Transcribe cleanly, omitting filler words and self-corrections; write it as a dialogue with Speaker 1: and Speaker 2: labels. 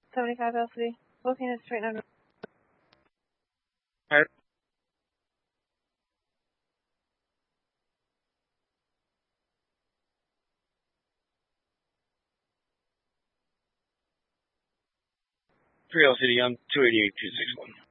Speaker 1: 75 LCD. Looking at straight number.
Speaker 2: Alright. Three LCD on 288-261.